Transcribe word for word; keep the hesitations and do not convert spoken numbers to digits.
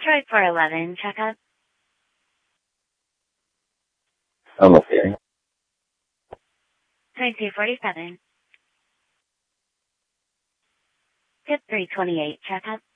Detroit four eleven, checkup. I'm okay. twenty-two forty-seven. Good three twenty-eight, checkup.